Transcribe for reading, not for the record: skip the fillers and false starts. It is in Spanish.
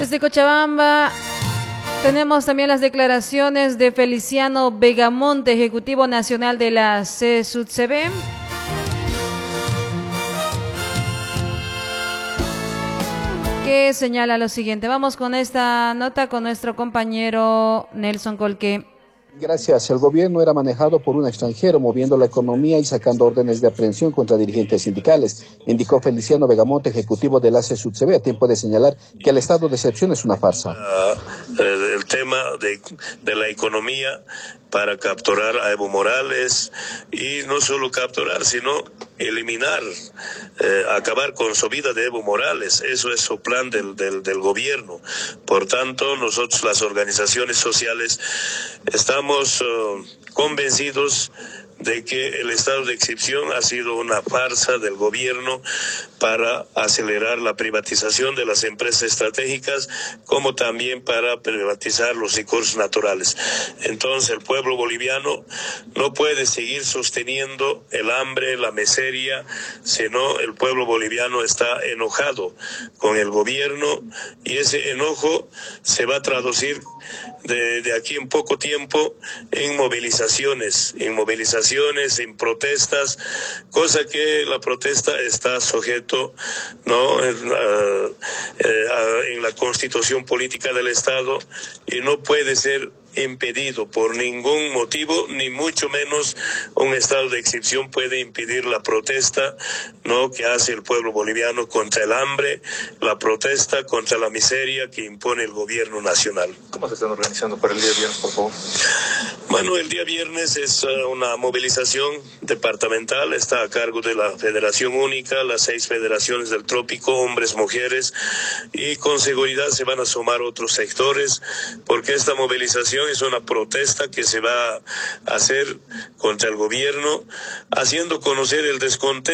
Desde Cochabamba tenemos también las declaraciones de Feliciano Vegamonte, Ejecutivo Nacional de la CSUTCB. Que señala lo siguiente. Vamos con esta nota con nuestro compañero Nelson Colque. Gracias. El gobierno era manejado por un extranjero, moviendo la economía y sacando órdenes de aprehensión contra dirigentes sindicales, indicó Feliciano Vegamonte, ejecutivo de la CSUTCB, a tiempo de señalar que el estado de excepción es una farsa. El tema de la economía para capturar a Evo Morales, y no solo capturar, sino eliminar, acabar con su vida de Evo Morales. Eso es su plan del gobierno. Por tanto, nosotros, las organizaciones sociales, estamos convencidos de que el estado de excepción ha sido una farsa del gobierno para acelerar la privatización de las empresas estratégicas, como también para privatizar los recursos naturales. Entonces el pueblo boliviano no puede seguir sosteniendo el hambre, la miseria, sino el pueblo boliviano está enojado con el gobierno, y ese enojo se va a traducir de aquí en poco tiempo en movilizaciones, en protestas, cosa que la protesta está sujeto, ¿no?, en la Constitución Política del Estado, y no puede ser impedido por ningún motivo, ni mucho menos un estado de excepción puede impedir la protesta, ¿no?, que hace el pueblo boliviano contra el hambre, la protesta contra la miseria que impone el gobierno nacional. ¿Cómo se están organizando para el día viernes, por favor? Bueno, el día viernes es una movilización departamental, está a cargo de la Federación Única, las 6 federaciones del Trópico, hombres, mujeres, y con seguridad se van a sumar otros sectores, porque esta movilización es una protesta que se va a hacer contra el gobierno, haciendo conocer el descontento